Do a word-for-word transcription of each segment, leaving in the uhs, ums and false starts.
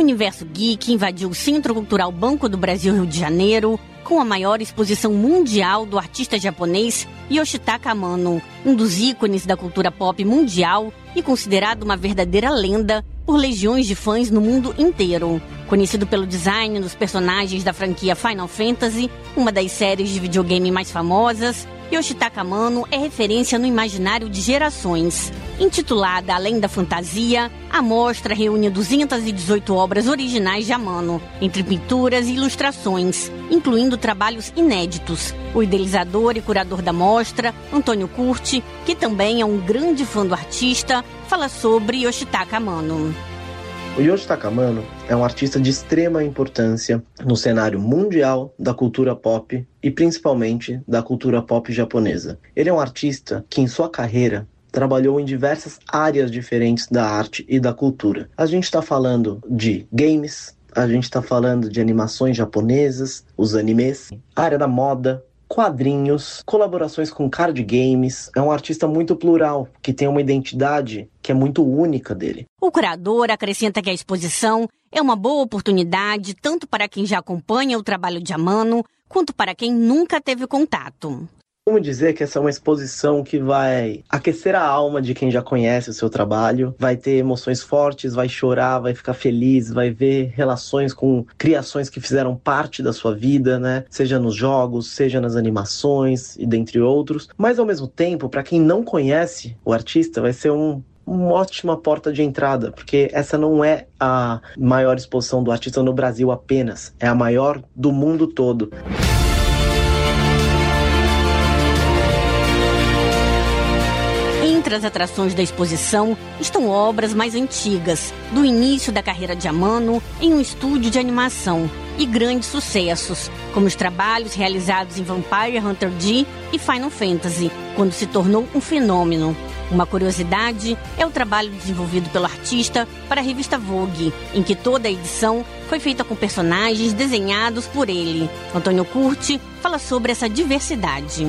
Universo Geek invadiu o Centro Cultural Banco do Brasil, Rio de Janeiro, com a maior exposição mundial do artista japonês Yoshitaka Amano, um dos ícones da cultura pop mundial e considerado uma verdadeira lenda por legiões de fãs no mundo inteiro. Conhecido pelo design dos personagens da franquia Final Fantasy, uma das séries de videogame mais famosas, Yoshitaka Amano é referência no imaginário de gerações. Intitulada Além da Fantasia, a mostra reúne duzentas e dezoito obras originais de Amano, entre pinturas e ilustrações, incluindo trabalhos inéditos. O idealizador e curador da mostra, Antônio Curti, que também é um grande fã do artista, fala sobre Yoshitaka Amano. O Yoshitaka Amano é um artista de extrema importância no cenário mundial da cultura pop e principalmente da cultura pop japonesa. Ele é um artista que em sua carreira trabalhou em diversas áreas diferentes da arte e da cultura. A gente está falando de games, a gente está falando de animações japonesas, os animes, a área da moda, quadrinhos, colaborações com card games. É um artista muito plural, que tem uma identidade que é muito única dele. O curador acrescenta que a exposição é uma boa oportunidade tanto para quem já acompanha o trabalho de Amano, quanto para quem nunca teve contato. Como dizer que essa é uma exposição que vai aquecer a alma de quem já conhece o seu trabalho, vai ter emoções fortes, vai chorar, vai ficar feliz, vai ver relações com criações que fizeram parte da sua vida, né? Seja nos jogos, seja nas animações e dentre outros. Mas ao mesmo tempo, para quem não conhece o artista, vai ser um uma ótima porta de entrada, porque essa não é a maior exposição do artista no Brasil apenas, é a maior do mundo todo. Entre as atrações da exposição estão obras mais antigas, do início da carreira de Amano em um estúdio de animação, e grandes sucessos, como os trabalhos realizados em Vampire Hunter D e Final Fantasy, quando se tornou um fenômeno. Uma curiosidade é o trabalho desenvolvido pelo artista para a revista Vogue, em que toda a edição foi feita com personagens desenhados por ele. Antônio Curti fala sobre essa diversidade.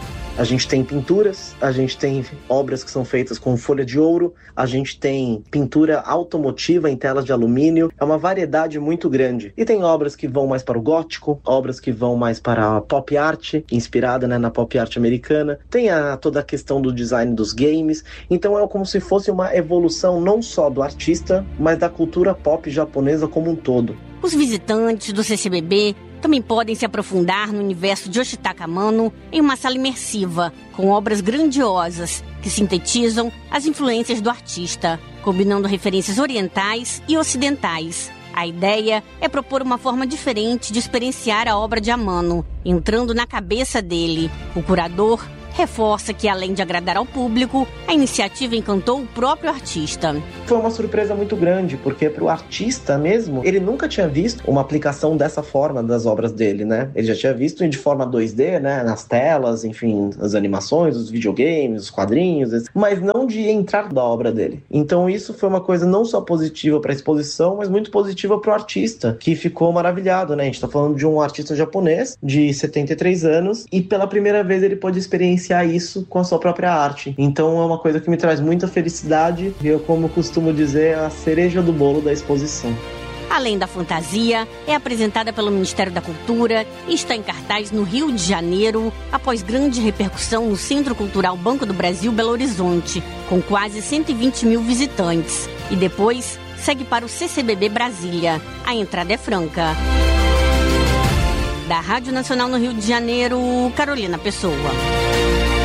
A gente tem pinturas, a gente tem obras que são feitas com folha de ouro, a gente tem pintura automotiva em telas de alumínio, é uma variedade muito grande. E tem obras que vão mais para o gótico, obras que vão mais para a pop art, inspirada, né, na pop art americana. Tem a, toda a questão do design dos games, então é como se fosse uma evolução não só do artista, mas da cultura pop japonesa como um todo. Os visitantes do C C B B também podem se aprofundar no universo de Yoshitaka Amano em uma sala imersiva, com obras grandiosas que sintetizam as influências do artista, combinando referências orientais e ocidentais. A ideia é propor uma forma diferente de experienciar a obra de Amano, entrando na cabeça dele. O curador reforça que, além de agradar ao público, a iniciativa encantou o próprio artista. Foi uma surpresa muito grande, porque para o artista mesmo, ele nunca tinha visto uma aplicação dessa forma das obras dele, né? Ele já tinha visto de forma dois D, né? Nas telas, enfim, as animações, os videogames, os quadrinhos, mas não de entrar da obra dele. Então isso foi uma coisa não só positiva para a exposição, mas muito positiva para o artista, que ficou maravilhado, né? A gente está falando de um artista japonês de setenta e três anos e pela primeira vez ele pôde experienciar isso com a sua própria arte. Então é uma coisa que me traz muita felicidade e eu, como costumo dizer, a cereja do bolo da exposição. Além da Fantasia, é apresentada pelo Ministério da Cultura e está em cartaz no Rio de Janeiro, após grande repercussão no Centro Cultural Banco do Brasil, Belo Horizonte, com quase cento e vinte mil visitantes. E depois segue para o C C B B Brasília. A entrada é franca. Da Rádio Nacional no Rio de Janeiro, Carolina Pessoa.